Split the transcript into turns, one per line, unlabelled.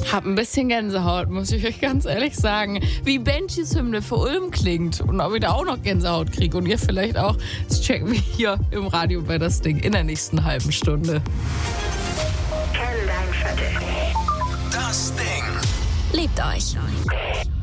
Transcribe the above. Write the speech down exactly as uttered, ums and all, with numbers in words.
Hab ein bisschen Gänsehaut, muss ich euch ganz ehrlich sagen. Wie Benjis Hymne für Ulm klingt und ob ich da auch noch Gänsehaut kriege und ihr vielleicht auch, das checken wir hier im Radio bei das Ding in der nächsten halben Stunde.
Kenn dein Viertel.
Das Ding.
Liebt euch.